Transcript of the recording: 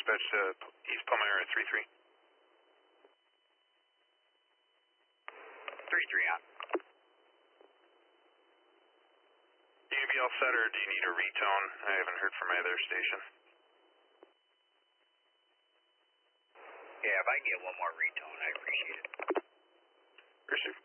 dispatch to East Palmyra 3-3. 3-3 on. You gonna be all set, or do you need a retone? I haven't heard from either station. Yeah, if I can get one more retone, I appreciate it. Receive.